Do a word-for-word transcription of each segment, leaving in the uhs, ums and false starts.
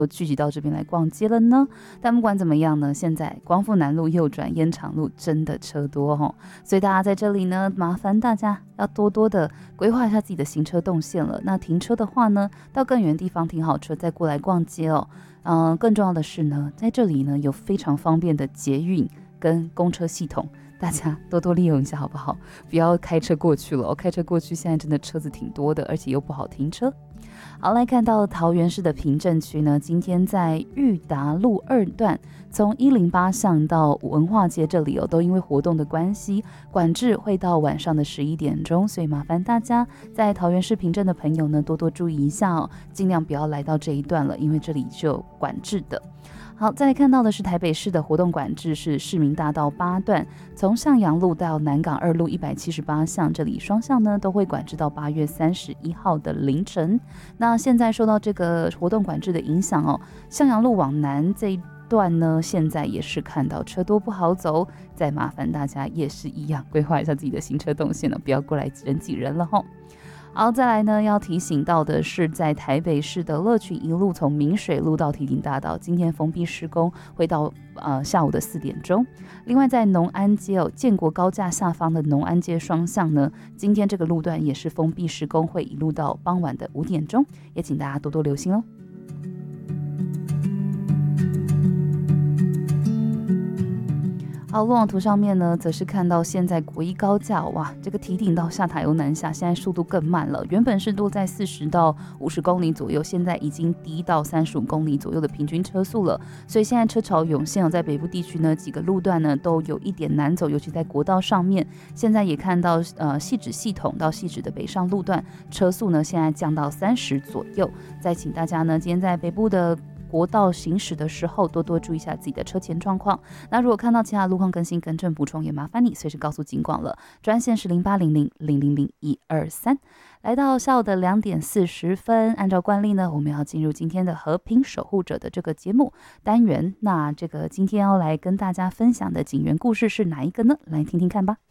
都聚集到这边来逛街了呢？但不管怎么样呢，现在光复南路右转烟厂路真的车多哦，所以大家在这里呢，麻烦大家要多多的规划一下自己的行车动线了。那停车的话呢，到更远的地方停好车再过来逛街哦。嗯、呃，更重要的是呢，在这里呢有非常方便的捷运跟公车系统，大家多多利用一下好不好？不要开车过去了、哦，开车过去现在真的车子挺多的，而且又不好停车。好，来看到桃园市的平镇区呢，今天在裕达路二段，从一零八巷到文化街这里哦，都因为活动的关系，管制会到晚上的十一点钟，所以麻烦大家在桃园市平镇的朋友呢，多多注意一下哦，尽量不要来到这一段了，因为这里是有管制的。好，再来看到的是台北市的活动管制是市民大道八段，从向阳路到南港二路一百七十八巷，这里双向呢都会管制到八月三十一号的凌晨。那现在受到这个活动管制的影响哦，向阳路往南这一段呢，现在也是看到车多不好走，再麻烦大家也是一样规划一下自己的行车动线了，不要过来人挤人了吼。好，再来呢，要提醒到的是，在台北市的乐群一路从明水路到堤顶大道，今天封闭施工会到呃下午的四点钟。另外，在农安街哦，建国高架下方的农安街双向呢，今天这个路段也是封闭施工，会一路到傍晚的五点钟，也请大家多多留心哦。好，路网图上面呢，则是看到现在国一高架，哇，这个堤顶到下塔油南下，现在速度更慢了。原本是都在四十到五十公里左右，现在已经低到三十五公里左右的平均车速了。所以现在车潮涌现哦，在北部地区呢，几个路段呢都有一点难走，尤其在国道上面。现在也看到呃汐止系统到汐止的北上路段，车速呢现在降到三十左右。再请大家呢，今天在北部的国道行驶的时候，多多注意一下自己的车前状况。那如果看到其他路况更新、更正补充，也麻烦你随时告诉警广了。专线是零八零零零零零一二三。来到下午的两点四十分，按照惯例呢，我们要进入今天的和平守护者的这个节目单元。那这个今天要来跟大家分享的警员故事是哪一个呢？来听听看吧。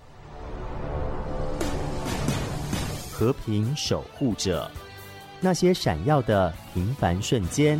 和平守护者，那些闪耀的平凡瞬间。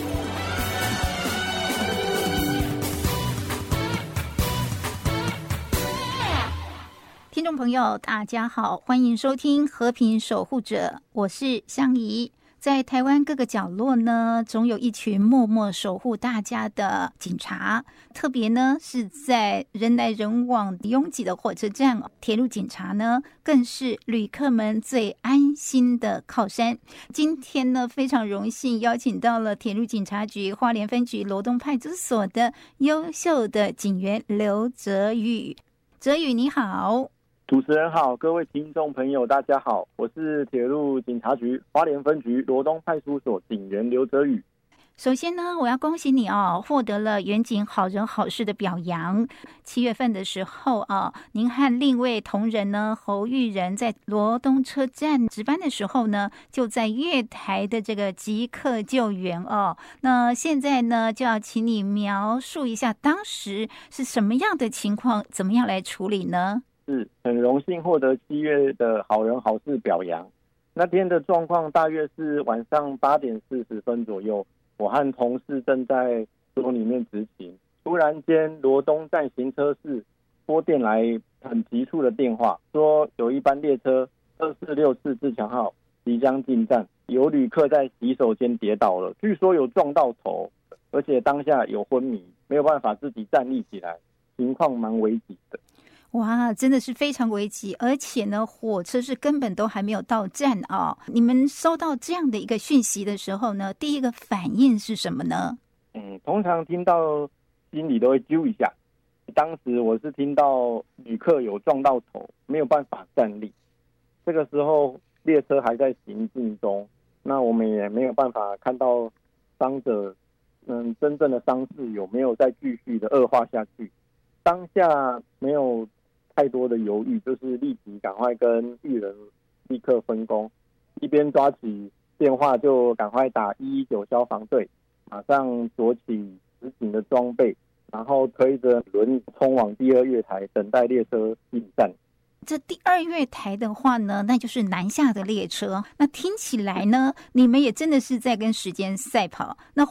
听众朋友大家好，欢迎收听和平守护者，我是香怡。在台湾各个角落呢，总有一群默默守护大家的警察，特别呢是在人来人往拥挤的火车站，铁路警察呢更是旅客们最安心的靠山。今天呢非常荣幸邀请到了铁路警察局花莲分局罗东派出所的优秀的警员刘哲宇。哲宇你好。 主持人好，各位听众朋友大家好，我是铁路警察局花莲分局罗东派出所警员刘哲宇。 首先呢，我要恭喜你哦，获得了远景好人好事的表扬。七月份的时候啊，您和另一位同仁呢侯玉仁在罗东车站值班的时候呢，就在月台的这个即刻救援哦。那现在呢，就要请你描述一下当时是什么样的情况，怎么样来处理呢？ 是很荣幸获得七月的好人好事表扬。那天的状况大约是晚上八点四十分左右，我和同事正在所里面执勤，突然间罗东站行车室拨电来很急促的电话，说有一班列车二四六四自强号即将进站，有旅客在洗手间跌倒了，据说有撞到头，而且当下有昏迷，没有办法自己站立起来，情况蛮危急的。 哇，真的是非常危急，而且呢，火车是根本都还没有到站啊！你们收到这样的一个讯息的时候呢，第一个反应是什么呢？ 嗯，通常听到心里都会揪一下。当时我是听到旅客有撞到头，没有办法站立。这个时候列车还在行进中，那我们也没有办法看到伤者，嗯，真正的伤势有没有再继续的恶化下去。当下没有太多的犹豫，就是立即赶快跟玉人立刻分工，一边抓起电话就赶快打一一九消防队，马上着起实警的装备，然后推着轮冲往第二月台，等待列车进站。 这第二月台的话呢，那就是南下的列车。那听起来呢，你们也真的是在跟时间赛跑。那